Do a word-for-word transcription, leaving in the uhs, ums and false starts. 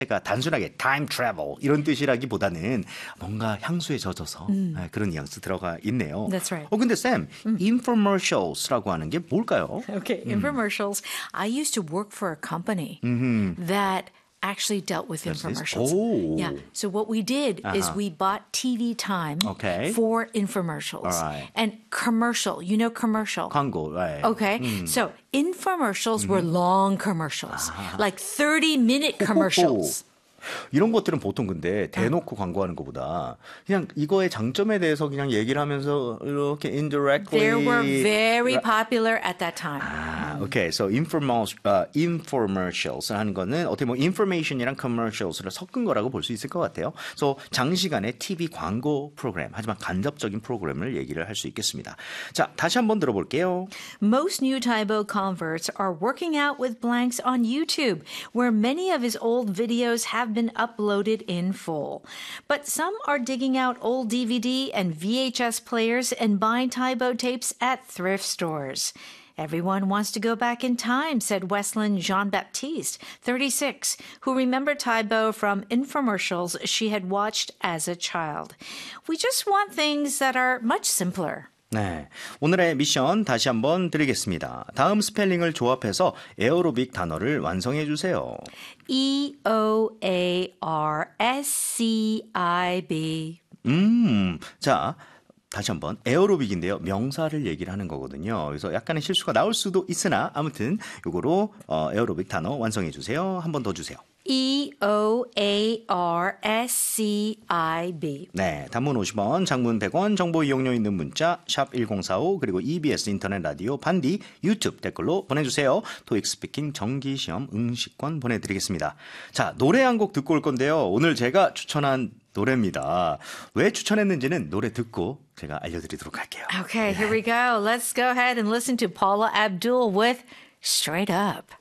가 단순하게 time travel 이런 뜻이라기보다는 뭔가 향수에 젖어서 음. 네, 그런 뉘앙스 들어가 있네요. That's right. 어 근데 쌤, 음. infomercials라고 하는 게 뭘까요? Okay, infomercials. I used to work for a company Mm-hmm. that actually dealt with That's this? infomercials. Oh. Yeah. So what we did is Uh-huh. we bought T V time Okay. for infomercials. All right. And commercial, you know commercial. 광고. Right. Okay. So infomercials were long commercials, like thirty minute commercials. 이런 것들은 보통 근데 대놓고 광고하는 것보다 그냥 이거의 장점에 대해서 그냥 얘기를 하면서 이렇게 indirectly. They were very popular at that time. 아, okay. So infomercial, uh, infomercials 하는 거는 어떻게 보면 information이랑 commercials를 섞은 거라고 볼 수 있을 것 같아요. So 장시간의 티비 광고 프로그램, 하지만 간접적인 프로그램을 얘기를 할 수 있겠습니다. 자, 다시 한번 들어볼게요. Most new Taibo converts are working out with blanks on YouTube, where many of his old videos have been uploaded in full. But some are digging out old D V D and V H S players and buying Taibo tapes at thrift stores. Everyone wants to go back in time, said Westlyn Jean-Baptiste, thirty-six, who remembered Taibo from infomercials she had watched as a child. We just want things that are much simpler. 네, 오늘의 미션 다시 한번 드리겠습니다. 다음 스펠링을 조합해서 에어로빅 단어를 완성해 주세요. E O A R S C I B. 음, 자, 다시 한번 에어로빅인데요. 명사를 얘기를 하는 거거든요. 그래서 약간의 실수가 나올 수도 있으나 아무튼 요거로 어, 에어로빅 단어 완성해 주세요. 한 번 더 주세요. E O A R S C I B. 네, 단문 오십 원, 장문 백 원, 정보 이용료 있는 문자 샵 일공사오 그리고 이비에스 인터넷 라디오 반디 유튜브 댓글로 보내주세요. 토익 스피킹 정기시험 응시권 보내드리겠습니다. 자, 노래 한 곡 듣고 올 건데요. 오늘 제가 추천한 노래입니다. 왜 추천했는지는 노래 듣고 제가 알려드리도록 할게요. Okay, here we go. Let's go ahead and listen to Paula Abdul with Straight Up.